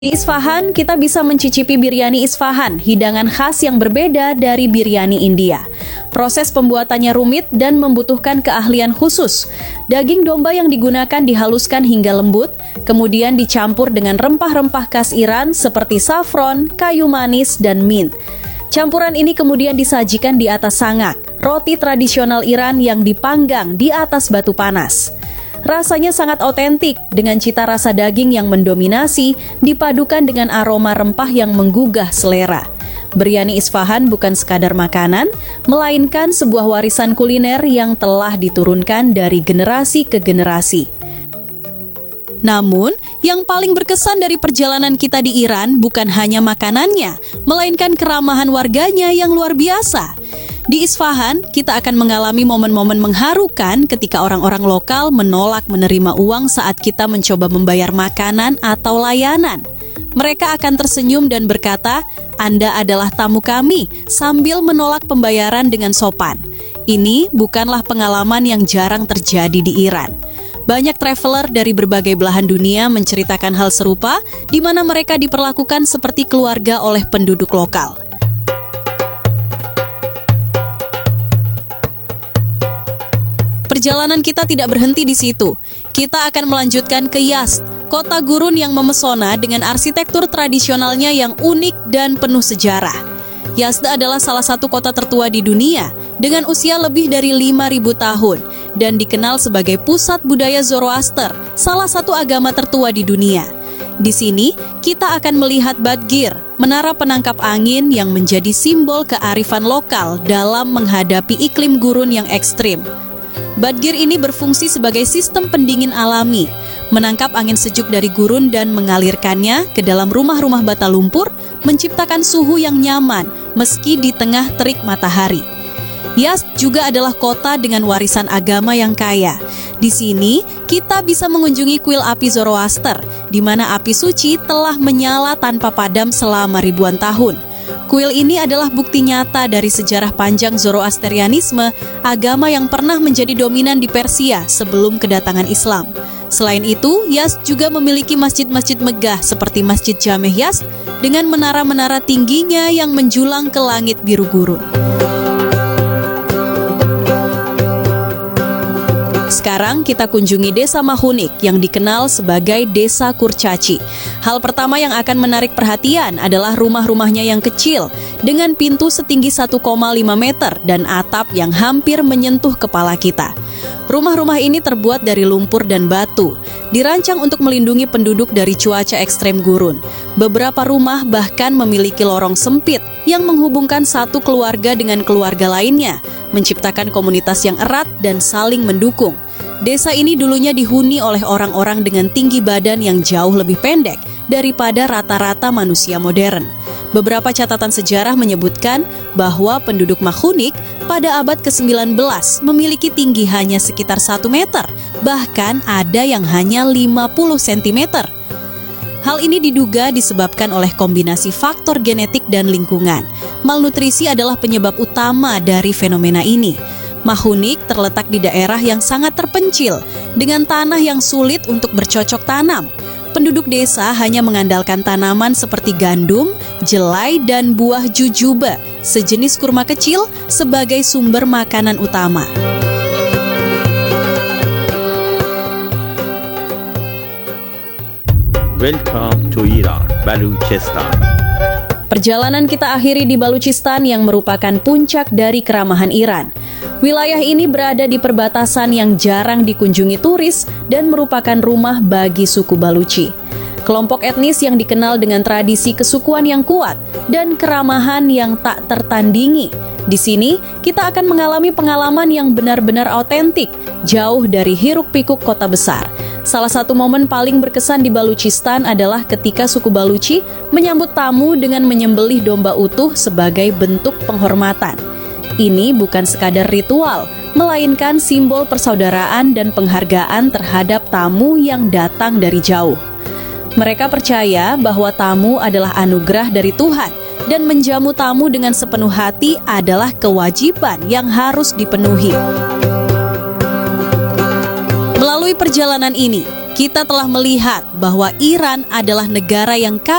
Di Isfahan, kita bisa mencicipi biryani Isfahan, hidangan khas yang berbeda dari biryani India. Proses pembuatannya rumit dan membutuhkan keahlian khusus. Daging domba yang digunakan dihaluskan hingga lembut, kemudian dicampur dengan rempah-rempah khas Iran seperti saffron, kayu manis, dan mint. Campuran ini kemudian disajikan di atas sangak, roti tradisional Iran yang dipanggang di atas batu panas. Rasanya sangat otentik dengan cita rasa daging yang mendominasi dipadukan dengan aroma rempah yang menggugah selera. Biryani Isfahan bukan sekadar makanan, melainkan sebuah warisan kuliner yang telah diturunkan dari generasi ke generasi. Namun, yang paling berkesan dari perjalanan kita di Iran bukan hanya makanannya, melainkan keramahan warganya yang luar biasa. Di Isfahan, kita akan mengalami momen-momen mengharukan ketika orang-orang lokal menolak menerima uang saat kita mencoba membayar makanan atau layanan. Mereka akan tersenyum dan berkata, "Anda adalah tamu kami," sambil menolak pembayaran dengan sopan. Ini bukanlah pengalaman yang jarang terjadi di Iran. Banyak traveler dari berbagai belahan dunia menceritakan hal serupa, di mana mereka diperlakukan seperti keluarga oleh penduduk lokal. Perjalanan kita tidak berhenti di situ. Kita akan melanjutkan ke Yazd, kota gurun yang memesona dengan arsitektur tradisionalnya yang unik dan penuh sejarah. Yazd adalah salah satu kota tertua di dunia dengan usia lebih dari 5.000 tahun dan dikenal sebagai pusat budaya Zoroaster, salah satu agama tertua di dunia. Di sini, kita akan melihat Badgir, menara penangkap angin yang menjadi simbol kearifan lokal dalam menghadapi iklim gurun yang ekstrim. Badgir ini berfungsi sebagai sistem pendingin alami, menangkap angin sejuk dari gurun dan mengalirkannya ke dalam rumah-rumah bata lumpur, menciptakan suhu yang nyaman meski di tengah terik matahari. Yazd juga adalah kota dengan warisan agama yang kaya. Di sini, kita bisa mengunjungi kuil api Zoroaster, di mana api suci telah menyala tanpa padam selama ribuan tahun. Kuil ini adalah bukti nyata dari sejarah panjang Zoroastrianisme, agama yang pernah menjadi dominan di Persia sebelum kedatangan Islam. Selain itu, Yazd juga memiliki masjid-masjid megah seperti Masjid Jameh Yazd dengan menara-menara tingginya yang menjulang ke langit biru gurun. Sekarang kita kunjungi Desa Mahunik yang dikenal sebagai Desa Kurcaci. Hal pertama yang akan menarik perhatian adalah rumah-rumahnya yang kecil dengan pintu setinggi 1,5 meter dan atap yang hampir menyentuh kepala kita. Rumah-rumah ini terbuat dari lumpur dan batu, dirancang untuk melindungi penduduk dari cuaca ekstrem gurun. Beberapa rumah bahkan memiliki lorong sempit yang menghubungkan satu keluarga dengan keluarga lainnya, menciptakan komunitas yang erat dan saling mendukung. Desa ini dulunya dihuni oleh orang-orang dengan tinggi badan yang jauh lebih pendek daripada rata-rata manusia modern. Beberapa catatan sejarah menyebutkan bahwa penduduk Mahunik pada abad ke-19 memiliki tinggi hanya sekitar 1 meter, bahkan ada yang hanya 50 cm. Hal ini diduga disebabkan oleh kombinasi faktor genetik dan lingkungan. Malnutrisi adalah penyebab utama dari fenomena ini. Mahunik terletak di daerah yang sangat terpencil, dengan tanah yang sulit untuk bercocok tanam. Penduduk desa hanya mengandalkan tanaman seperti gandum, jelai, dan buah jujube, sejenis kurma kecil, sebagai sumber makanan utama. Welcome to Iran, Baluchistan. Perjalanan kita akhiri di Baluchistan yang merupakan puncak dari keramahan Iran. Wilayah ini berada di perbatasan yang jarang dikunjungi turis dan merupakan rumah bagi suku Baluchi. Kelompok etnis yang dikenal dengan tradisi kesukuan yang kuat dan keramahan yang tak tertandingi. Di sini, kita akan mengalami pengalaman yang benar-benar autentik, jauh dari hiruk-pikuk kota besar. Salah satu momen paling berkesan di Baluchistan adalah ketika suku Baluchi menyambut tamu dengan menyembelih domba utuh sebagai bentuk penghormatan. Ini bukan sekadar ritual, melainkan simbol persaudaraan dan penghargaan terhadap tamu yang datang dari jauh. Mereka percaya bahwa tamu adalah anugerah dari Tuhan, dan menjamu tamu dengan sepenuh hati adalah kewajiban yang harus dipenuhi. Melalui perjalanan ini, kita telah melihat bahwa Iran adalah negara yang kaya